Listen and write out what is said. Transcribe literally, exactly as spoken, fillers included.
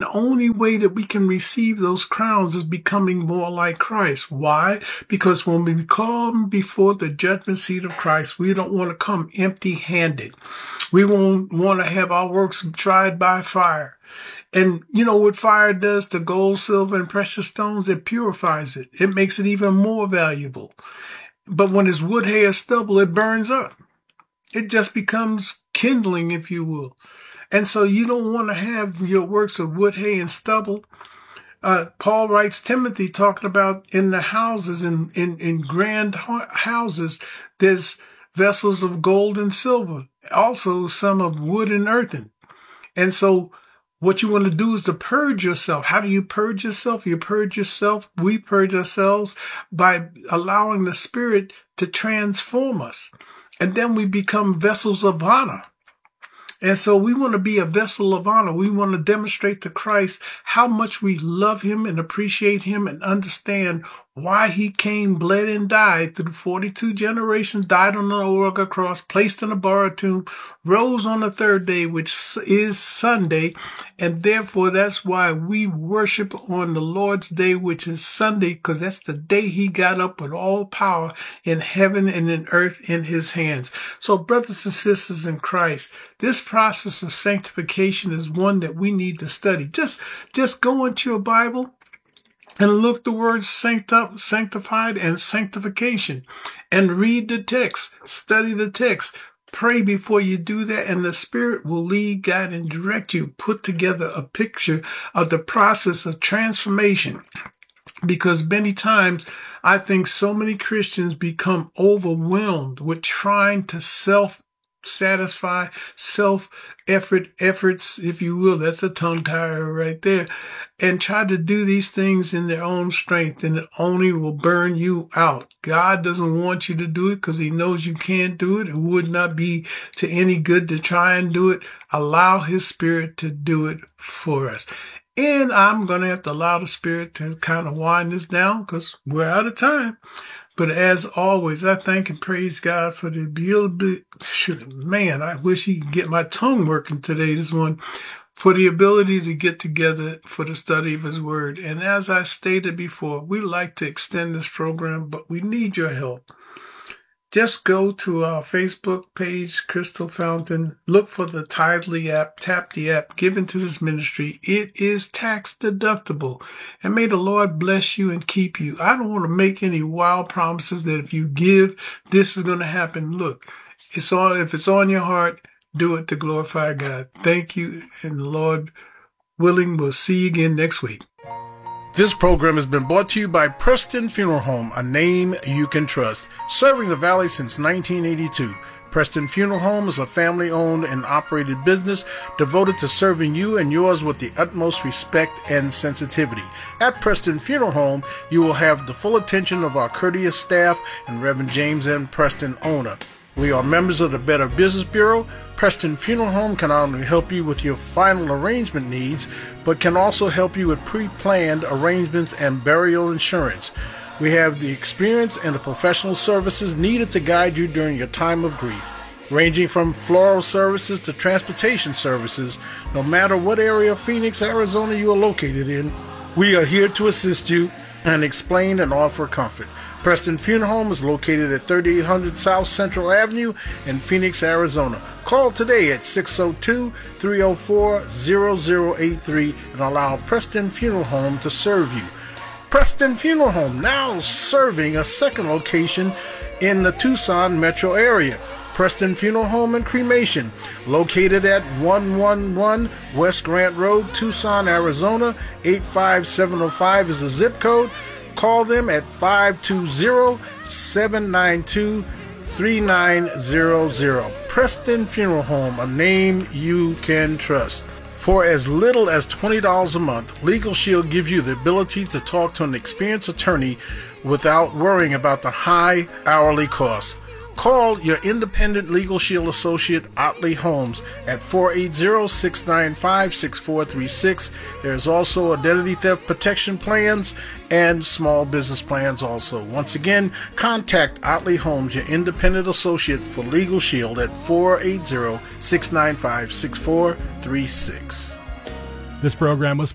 The only way that we can receive those crowns is becoming more like Christ. Why? Because when we come before the judgment seat of Christ, we don't want to come empty-handed. We won't want to have our works tried by fire. And you know what fire does to gold, silver, and precious stones? It purifies it. It makes it even more valuable. But when it's wood, hay, or stubble, it burns up. It just becomes kindling, if you will. And so you don't want to have your works of wood, hay, and stubble. Uh, Paul writes Timothy talking about in the houses, in, in, in grand houses, there's vessels of gold and silver, also some of wood and earthen. And so what you want to do is to purge yourself. How do you purge yourself? You purge yourself. We purge ourselves by allowing the Spirit to transform us. And then we become vessels of honor. And so we want to be a vessel of honor. We want to demonstrate to Christ how much we love him and appreciate him and understand why he came, bled, and died through forty-two generations, died on the Golgotha cross, placed in a borrowed tomb, rose on the third day, which is Sunday. And therefore, that's why we worship on the Lord's day, which is Sunday, because that's the day he got up with all power in heaven and in earth in his hands. So brothers and sisters in Christ, this process of sanctification is one that we need to study. Just, just go into your Bible and look the words sancti- sanctified and sanctification and read the text, study the text, pray before you do that, and the Spirit will lead, guide, and direct you. Put together a picture of the process of transformation. Because many times I think so many Christians become overwhelmed with trying to self satisfy, self-effort, efforts, if you will. That's a tongue tire right there. And try to do these things in their own strength, and it only will burn you out. God doesn't want you to do it because he knows you can't do it. It would not be to any good to try and do it. Allow his Spirit to do it for us. And I'm going to have to allow the Spirit to kind of wind this down because we're out of time. But as always, I thank and praise God for the ability. Man, I wish he could get my tongue working today, this one, for the ability to get together for the study of his word. And as I stated before, we like to extend this program, but we need your help. Just go to our Facebook page, Crystal Fountain. Look for the Tithely app. Tap the app. Give into this ministry. It is tax deductible. And may the Lord bless you and keep you. I don't want to make any wild promises that if you give, this is going to happen. Look, it's on. If it's on your heart, do it to glorify God. Thank you. And the Lord willing, we'll see you again next week. This program has been brought to you by Preston Funeral Home, a name you can trust. Serving the Valley since nineteen eighty-two. Preston Funeral Home is a family-owned and operated business devoted to serving you and yours with the utmost respect and sensitivity. At Preston Funeral Home, you will have the full attention of our courteous staff and Reverend James M. Preston, owner. We are members of the Better Business Bureau. Preston Funeral Home can not only help you with your final arrangement needs, but can also help you with pre-planned arrangements and burial insurance. We have the experience and the professional services needed to guide you during your time of grief, ranging from floral services to transportation services. No matter what area of Phoenix, Arizona you are located in, we are here to assist you and explain and offer comfort. Preston Funeral Home is located at thirty-eight hundred South Central Avenue in Phoenix, Arizona. Call today at six oh two, three oh four, oh oh eight three and allow Preston Funeral Home to serve you. Preston Funeral Home now serving a second location in the Tucson metro area. Preston Funeral Home and Cremation, located at one eleven West Grant Road, Tucson, Arizona. eight five seven oh five is the zip code. Call them at five two zero, seven nine two, three nine zero zero. Preston Funeral Home, a name you can trust. For as little as twenty dollars a month, Legal Shield gives you the ability to talk to an experienced attorney without worrying about the high hourly costs. Call your independent Legal Shield associate, Otley Holmes, at four eight zero, six nine five, six four three six. There's also identity theft protection plans and small business plans also. Once again, contact Otley Holmes, your independent associate for Legal Shield, at four eight zero, six nine five, six four three six. This program was